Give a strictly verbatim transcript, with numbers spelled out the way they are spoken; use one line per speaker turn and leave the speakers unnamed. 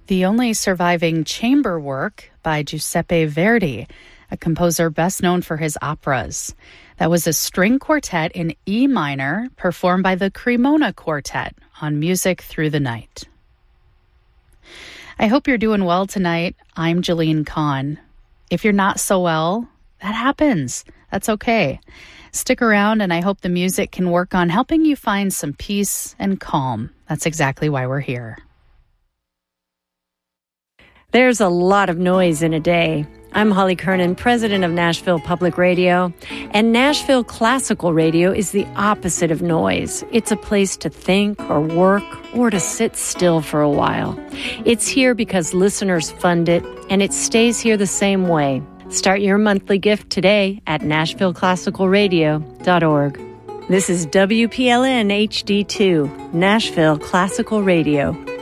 the only surviving chamber work by Giuseppe Verdi, a composer best known for his operas. That was a string quartet in E minor performed by the Cremona Quartet on Music Through the Night. I hope you're doing well tonight. I'm Jeline Kahn. If you're not so well, that happens. That's okay. Stick around, and I hope the music can work on helping you find some peace and calm. That's exactly why we're here.
There's a lot of noise in a day. I'm Holly Kernan, president of Nashville Public Radio, and Nashville Classical Radio is the opposite of noise. It's a place to think or work or to sit still for a while. It's here because listeners fund it, and it stays here the same way. Start your monthly gift today at nashville classical radio dot org. This is W P L N H D two, Nashville Classical Radio.